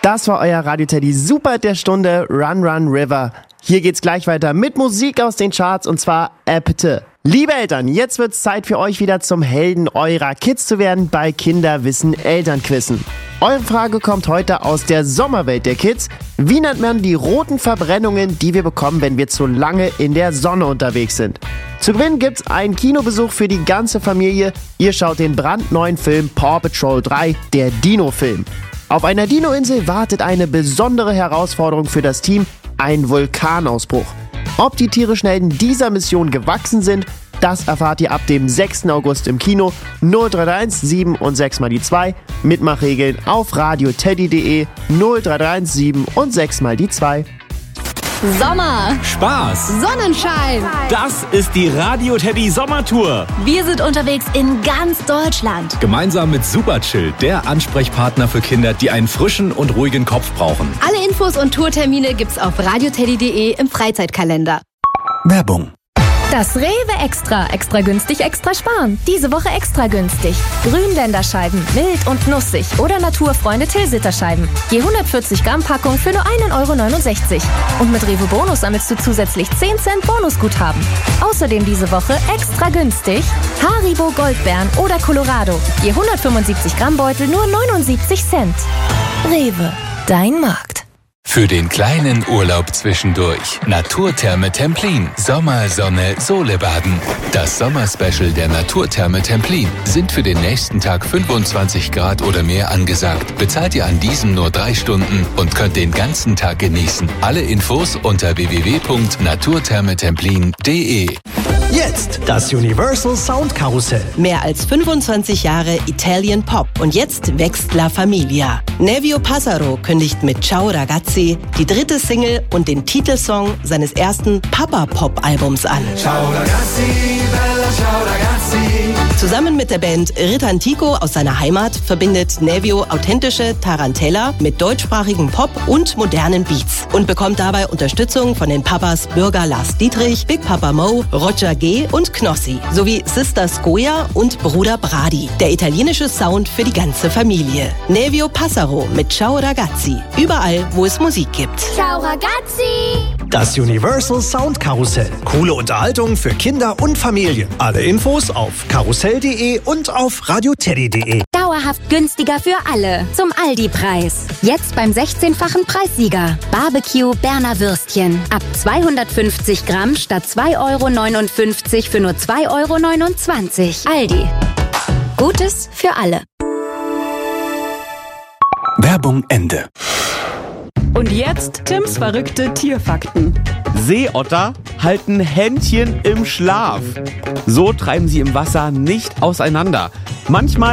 Das war euer Radio Teddy Super der Stunde Run Run River. Hier geht's gleich weiter mit Musik aus den Charts und zwar Apte. Liebe Eltern, jetzt wird's Zeit für euch wieder zum Helden eurer Kids zu werden bei Kinderwissen Elternquizzen. Eure Frage kommt heute aus der Sommerwelt der Kids. Wie nennt man die roten Verbrennungen, die wir bekommen, wenn wir zu lange in der Sonne unterwegs sind? Zu gewinnen gibt's einen Kinobesuch für die ganze Familie. Ihr schaut den brandneuen Film Paw Patrol 3, der Dino-Film. Auf einer Dino-Insel wartet eine besondere Herausforderung für das Team, ein Vulkanausbruch. Ob die tierischen Helden dieser Mission gewachsen sind, das erfahrt ihr ab dem 6. August im Kino. 0331 7 und 6 mal die 2. Mitmachregeln auf radioteddy.de 0331 7 und 6 mal die 2. Sommer, Spaß, Sonnenschein. das ist die Radio Teddy Sommertour. Wir sind unterwegs in ganz Deutschland. Gemeinsam mit Superchill, der Ansprechpartner für Kinder, die einen frischen und ruhigen Kopf brauchen. Alle Infos und Tourtermine gibt's auf radioteddy.de im Freizeitkalender. Werbung. Das Rewe Extra. Extra günstig, extra sparen. Diese Woche extra günstig. Grünländerscheiben, mild und nussig oder Naturfreunde Tilsiterscheiben. Je 140 Gramm Packung für nur 1,69 €. Und mit Rewe Bonus sammelst du zusätzlich 10 Cent Bonusguthaben. Außerdem diese Woche extra günstig Haribo Goldbeeren oder Colorado. Je 175 Gramm Beutel nur 79 Cent. Rewe, dein Markt. Für den kleinen Urlaub zwischendurch. Naturtherme Templin. Sommer, Sonne, Sole baden. Das Sommerspecial der Naturtherme Templin. Sind für den nächsten Tag 25 Grad oder mehr angesagt. Bezahlt ihr an diesem nur 3 Stunden und könnt den ganzen Tag genießen. Alle Infos unter www.naturthermetemplin.de. Jetzt das Universal Sound Karussell. Mehr als 25 Jahre Italian Pop und jetzt wächst La Familia. Nevio Passaro kündigt mit Ciao Ragazzi die 3. Single und den Titelsong seines ersten Papa-Pop-Albums an. Ciao ragazzi, bella ciao ragazzi. Zusammen mit der Band Ritantico aus seiner Heimat verbindet Nevio authentische Tarantella mit deutschsprachigem Pop und modernen Beats und bekommt dabei Unterstützung von den Papas Bürger Lars Dietrich, Big Papa Mo, Roger G. und Knossi sowie Sister Scoia und Bruder Brady. Der italienische Sound für die ganze Familie. Nevio Passaro mit Ciao Ragazzi. Überall, wo es Musik gibt. Ciao ragazzi. Das Universal Sound Karussell. Coole Unterhaltung für Kinder und Familien. Alle Infos auf karussell.de und auf radioteddy.de. Dauerhaft günstiger für alle. Zum Aldi-Preis. Jetzt beim 16-fachen Preissieger. Barbecue Berner Würstchen. Ab 250 Gramm statt 2,59 € für nur 2,29 €. Aldi. Gutes für alle. Werbung Ende. Und jetzt Tims verrückte Tierfakten. Seeotter halten Händchen im Schlaf. So treiben sie im Wasser nicht auseinander. Manchmal